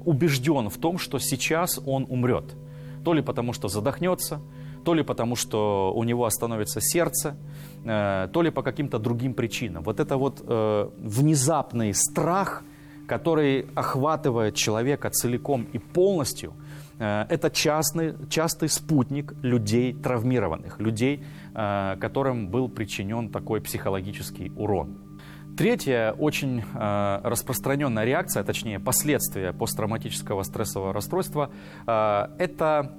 убежден в том, что сейчас он умрет. То ли потому, что задохнется, то ли потому, что у него остановится сердце, то ли по каким-то другим причинам. Вот это вот внезапный страх, который охватывает человека целиком и полностью, это частый спутник людей травмированных, людей, которым был причинен такой психологический урон. Третья очень распространенная реакция, точнее последствия посттравматического стрессового расстройства, это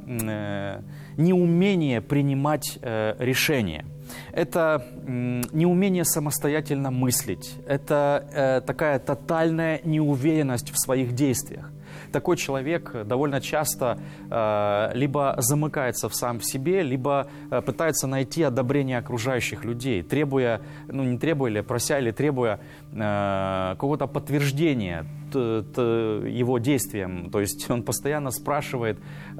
неумение принимать решения. Это неумение самостоятельно мыслить. Это такая тотальная неуверенность в своих действиях. Такой человек довольно часто либо замыкается сам в себе, либо пытается найти одобрение окружающих людей, требуя, прося или требуя какого-то подтверждения его действиям. То есть он постоянно спрашивает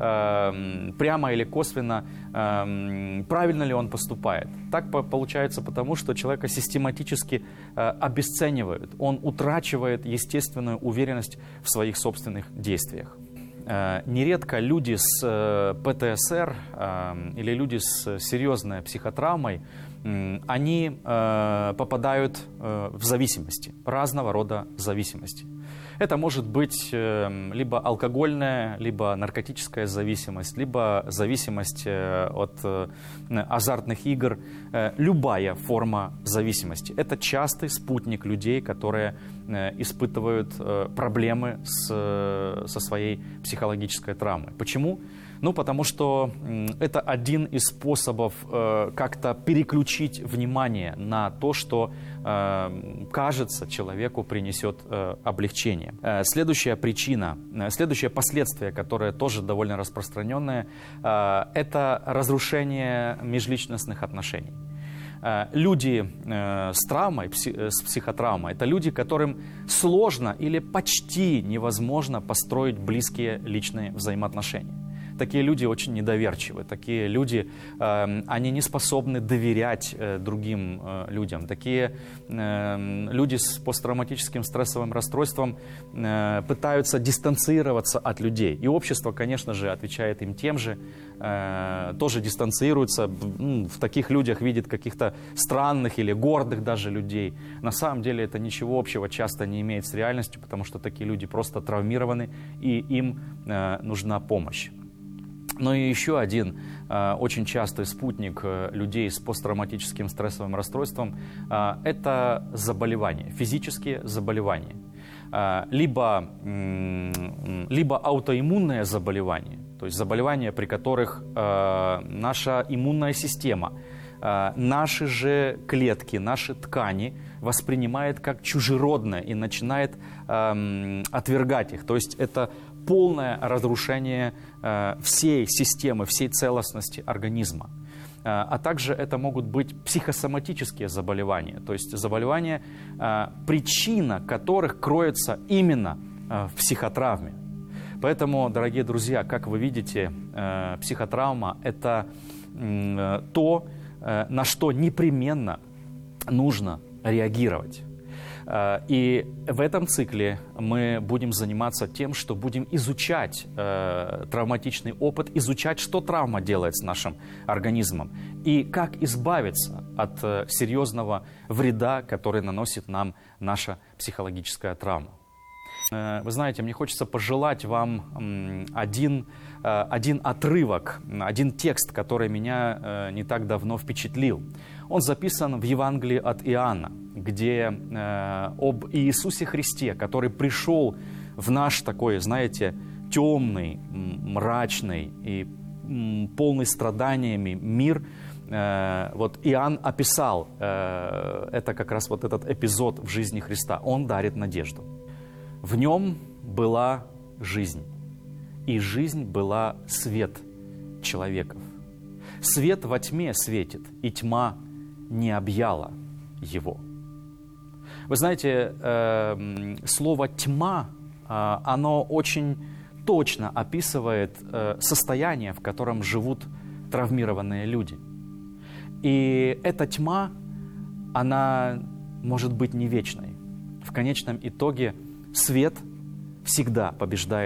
прямо или косвенно, правильно ли он поступает. Так получается потому, что человека систематически обесценивают. Он утрачивает естественную уверенность в своих собственных действиях. Нередко люди с ПТСР или люди с серьезной психотравмой, они попадают в зависимости, разного рода зависимости. Это может быть либо алкогольная, либо наркотическая зависимость, либо зависимость от азартных игр, любая форма зависимости. Это частый спутник людей, которые испытывают проблемы со своей психологической травмой. Почему? Потому что это один из способов как-то переключить внимание на то, что, кажется, человеку принесет облегчение. Следующая причина, следующее последствие, которое тоже довольно распространенное, это разрушение межличностных отношений. Люди с травмой, с психотравмой, это люди, которым сложно или почти невозможно построить близкие личные взаимоотношения. Такие люди очень недоверчивы, такие люди, они не способны доверять другим людям. Такие люди с посттравматическим стрессовым расстройством пытаются дистанцироваться от людей. И общество, конечно же, отвечает им тем же, тоже дистанцируется, в таких людях видит каких-то странных или гордых даже людей. На самом деле это ничего общего часто не имеет с реальностью, потому что такие люди просто травмированы, и им нужна помощь. Но и еще один очень частый спутник людей с посттравматическим стрессовым расстройством – это заболевания, физические заболевания. Либо аутоиммунное заболевание, то есть заболевания, при которых наша иммунная система, наши же клетки, наши ткани воспринимает как чужеродное и начинает отвергать их. То есть это полное разрушение всей системы, всей целостности организма. А также это могут быть психосоматические заболевания, то есть заболевания, причина которых кроется именно в психотравме. Поэтому, дорогие друзья, как вы видите, психотравма – это то, на что непременно нужно реагировать. И в этом цикле мы будем заниматься тем, что будем изучать травматичный опыт, изучать, что травма делает с нашим организмом, и как избавиться от серьезного вреда, который наносит нам наша психологическая травма. Вы знаете, мне хочется пожелать вам один отрывок, один текст, который меня не так давно впечатлил. Он записан в Евангелии от Иоанна, где об Иисусе Христе, который пришел в наш такой, знаете, темный, мрачный и полный страданиями мир. Вот Иоанн описал это как раз вот этот эпизод в жизни Христа. Он дарит надежду. В нем была жизнь, и жизнь была свет человеков. Свет во тьме светит, и тьма не объяла его. Вы знаете, слово «тьма», оно очень точно описывает состояние, в котором живут травмированные люди. И эта тьма, она может быть не вечной. В конечном итоге свет всегда побеждает